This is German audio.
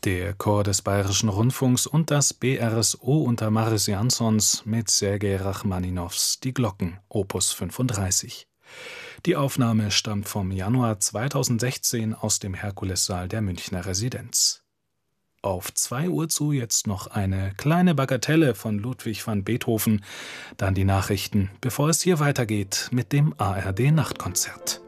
Der Chor des Bayerischen Rundfunks und das BRSO unter Maris Jansons mit Sergei Rachmaninows Die Glocken, Opus 35. Die Aufnahme stammt vom Januar 2016 aus dem Herkulessaal der Münchner Residenz. Auf 2 Uhr zu jetzt noch eine kleine Bagatelle von Ludwig van Beethoven, dann die Nachrichten, bevor es hier weitergeht mit dem ARD-Nachtkonzert.